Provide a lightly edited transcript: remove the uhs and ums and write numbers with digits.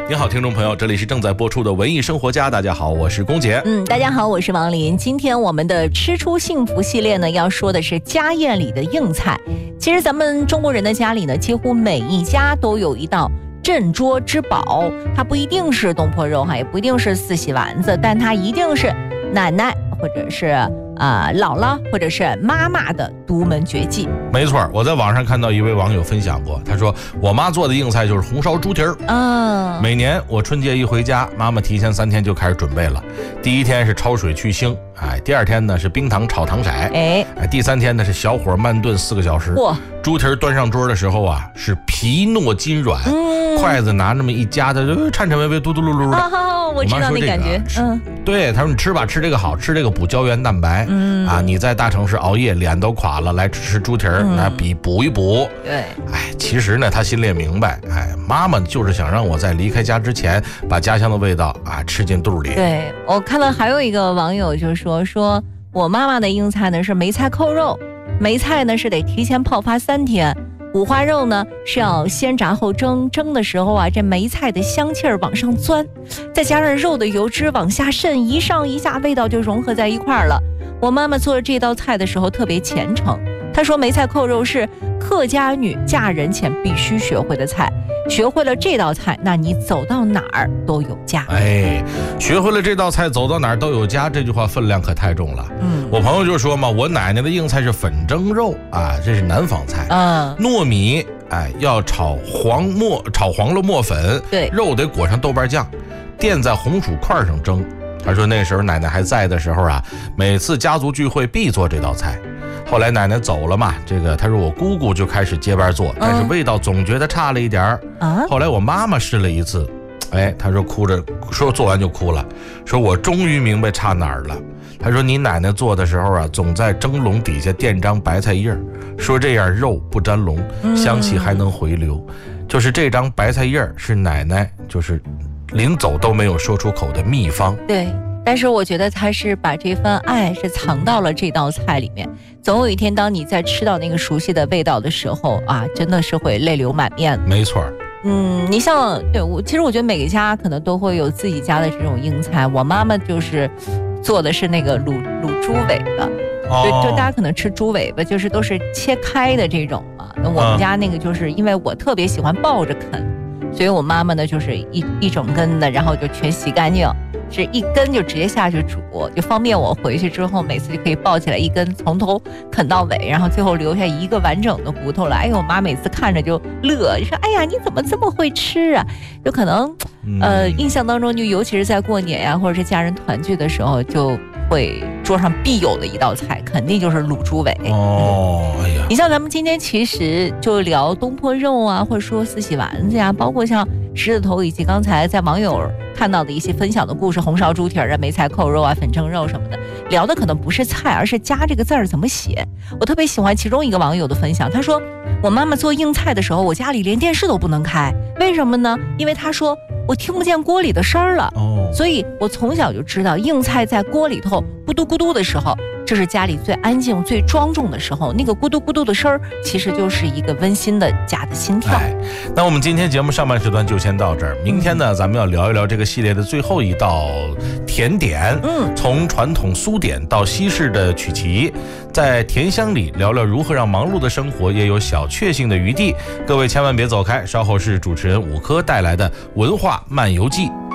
您好，听众朋友，这里是正在播出的文艺生活家。大家好，我是龚杰。 大家好，我是王林。今天我们的吃出幸福系列呢，要说的是家宴里的硬菜。其实咱们中国人的家里呢，几乎每一家都有一道镇桌之宝，它不一定是东坡肉也不一定是四喜丸子，但它一定是奶奶或者是姥姥或者是妈妈的独门绝技。 没错，我在网上看到一位网友分享过，他说我妈做的硬菜就是红烧猪蹄儿。每年我春节一回家，妈妈提前3天就开始准备了。第一天是焯水去腥，第二天呢是冰糖炒糖色，第3天呢是小火慢炖4个小时。猪蹄儿端上桌的时候是皮糯筋软，筷子拿那么一夹的颤颤巍巍嘟嘟噜噜的。 我知道那感觉。 对，他说你吃吧，吃这个好，吃这个补胶原蛋白。你在大城市熬夜脸都垮了，来吃猪蹄儿，那补一补。 对， 其实呢他心里也明白，妈妈就是想让我在离开家之前把家乡的味道吃进肚里。 对，我看到还有一个网友就说我妈妈的硬菜呢是梅菜扣肉，梅菜呢是得提前泡发3天，五花肉呢是要先炸后蒸，蒸的时候这梅菜的香气儿往上钻，再加上肉的油脂往下渗，一上一下味道就融合在一块儿了。我妈妈做这道菜的时候特别虔诚，她说梅菜扣肉是客家女嫁人前必须学会的菜，学会了这道菜，那你走到哪儿都有家。 学会了这道菜走到哪儿都有家，这句话分量可太重了。我朋友就说嘛，我奶奶的硬菜是粉蒸肉这是南方菜。糯米要炒黄了磨粉， 对， 肉得裹上豆瓣酱，垫在红薯块上蒸。他说那时候奶奶还在的时候每次家族聚会必做这道菜。后来奶奶走了嘛，他说我姑姑就开始接班做，但是味道总觉得差了一点儿。后来我妈妈试了一次，她说哭着说做完就哭了，说我终于明白差哪儿了。她说你奶奶做的时候总在蒸笼底下垫张白菜叶，说这样肉不沾笼，香气还能回流。就是这张白菜叶是奶奶就是临走都没有说出口的秘方。 对，但是我觉得他是把这份爱是藏到了这道菜里面，总有一天当你在吃到那个熟悉的味道的时候真的是会泪流满面。 没错。 你像其实我觉得每个家可能都会有自己家的这种硬菜，我妈妈就是做的是那个卤猪尾巴。就大家可能吃猪尾巴就是都是切开的这种嘛，那我们家那个就是因为我特别喜欢抱着啃，所以我妈妈呢就是一整根的，然后就全洗干净，是一根就直接下去煮，就方便我回去之后每次就可以抱起来一根从头啃到尾，然后最后留下一个完整的骨头来。我妈每次看着就乐，就说哎呀你怎么这么会吃啊。就可能印象当中就尤其是在过年或者是家人团聚的时候，就会桌上必有的一道菜肯定就是卤猪尾。你像咱们今天其实就聊东坡肉或者说四喜丸子包括像狮子头以及刚才在网友看到的一些分享的故事，红烧猪蹄儿梅菜扣肉粉蒸肉什么的，聊的可能不是菜，而是家这个字儿怎么写。我特别喜欢其中一个网友的分享，他说我妈妈做硬菜的时候，我家里连电视都不能开，为什么呢？因为他说我听不见锅里的声儿了。所以我从小就知道硬菜在锅里头咕嘟咕嘟的时候，这是家里最安静最庄重的时候，那个咕嘟咕嘟的声儿其实就是一个温馨的家的心跳。 那我们今天节目上半时段就先到这儿，明天呢咱们要聊一聊这个系列的最后一道甜点。从传统酥点到西式的曲奇，在甜香里聊聊如何让忙碌的生活也有小确幸的余地。各位千万别走开，稍后是主持人5颗带来的文化漫游记。